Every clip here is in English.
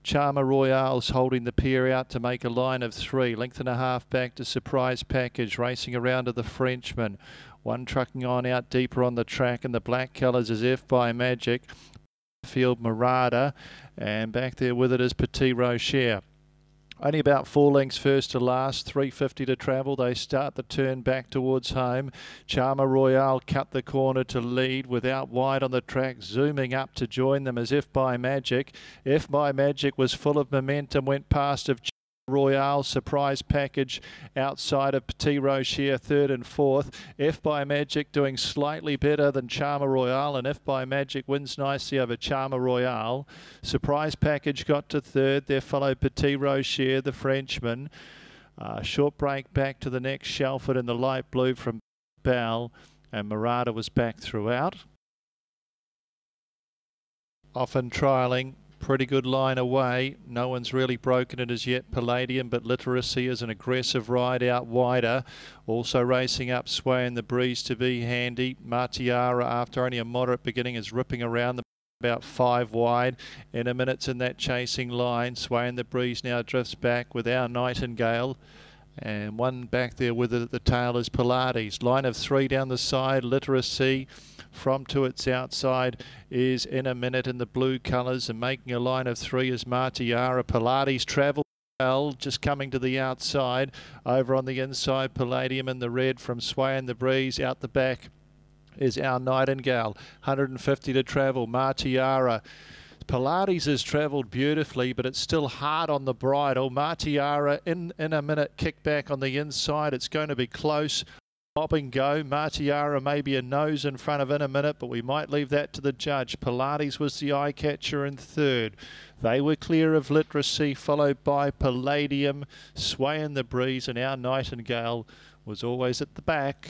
Charmer Royale's holding the pair out to make a line of 3. Length and a half back to Surprise Package, racing around to the Frenchman. One trucking on out deeper on the track, and the black colours is F by Magic, Field Marada, and back there with it is Petit Rocher. Only about 4 lengths first to last, 3:50 to travel. They start the turn back towards home. Charmer Royale cut the corner to lead without wide on the track, zooming up to join them as F by Magic. F by Magic was full of momentum, went past of Royale, Surprise Package outside of Petit Rocher, 3rd and 4th. F by Magic doing slightly better than Charmer Royale, and F by Magic wins nicely over Charmer Royale. Surprise Package got to 3rd. There followed Petit Rocher, the Frenchman. Short break back to the next, Shelford in the light blue from Bell, and Marada was back throughout. Often trialling. Pretty good line away. No one's really broken it as yet. Palladium, but Literacy is an aggressive ride out wider. Also racing up, Sway in the Breeze to be handy. Martiara, after only a moderate beginning, is ripping around about 5 wide. In a minute's in that chasing line. Sway in the Breeze now drifts back with Our Nightingale. And one back there with it at the tail is Pilates. Line of 3 down the side. Literacy from to its outside is In a Minute in the blue colours, and making a line of 3 is Martiara. Pilates travel well, just coming to the outside. Over on the inside, Palladium in the red from Sway in the Breeze. Out the back is Our Nightingale. 150 to travel. Martiara. Pilates has travelled beautifully, but it's still hard on the bridle. Martiara in a minute, kick back on the inside. It's going to be close. Bob and go. Martiara maybe a nose in front of In a Minute, but we might leave that to the judge. Pilates was the eye catcher in 3rd. They were clear of Literacy, followed by Palladium, Sway in the Breeze, and Our Nightingale was always at the back.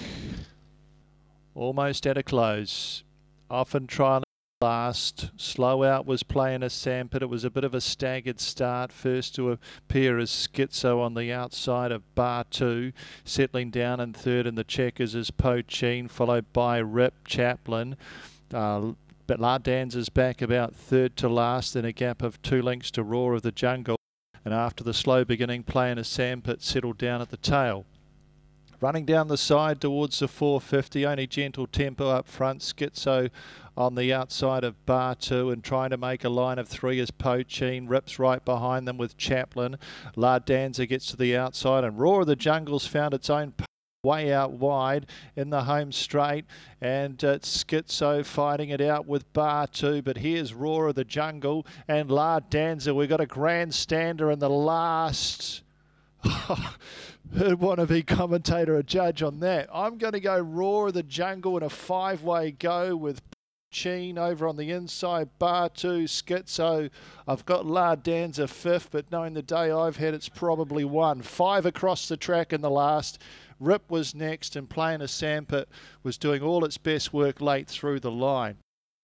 Almost at a close. Often trialing last. Slow Out was playing a Sampit. It was a bit of a staggered start. First to appear as Schizo on the outside of Bar 2. Settling down in 3rd in the checkers is Pochine, followed by Rip Chaplin. But La Danza's back about 3rd to last in a gap of 2 lengths to Roar of the Jungle. And after the slow beginning, playing a Sampit settled down at the tail. Running down the side towards the 450, only Gentle Tempo up front. Schizo on the outside of Bar 2 and trying to make a line of 3 is Pochine. Rips right behind them with Chaplin. La Danza gets to the outside, and Roar of the Jungle's found its own way out wide in the home straight, and Schizo fighting it out with Bar 2, but here's Roar of the Jungle and La Danza. We've got a grandstander in the last. Who'd want to be commentator or judge on that? I'm going to go Roar of the Jungle in a 5-way go with Pochine over on the inside, Bar 2, Schizo. I've got La Danza 5th, but knowing the day I've had, it's probably 1. 5 across the track in the last. Rip was next, and playing a Sampit was doing all its best work late through the line.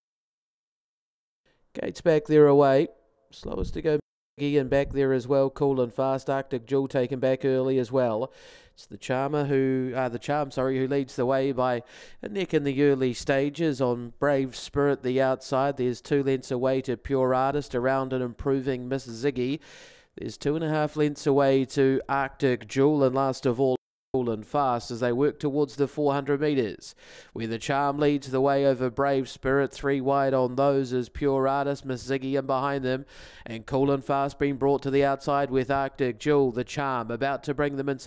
Gates back there away. Slowest to go. And back there as well, Cool and Fast. Arctic Jewel taken back early as well. It's the Charm, who leads the way by a neck in the early stages. On Brave Spirit, the outside. There's 2 lengths away to Pure Artist, around and improving Miss Ziggy. There's 2.5 lengths away to Arctic Jewel, and last of all, Cool and Fast as they work towards the 400 metres, where the Charm leads the way over Brave Spirit. 3 wide on those is Pure Artist, Miss Ziggy in behind them, and Cool and Fast being brought to the outside with Arctic Jewel. The Charm about to bring them inside.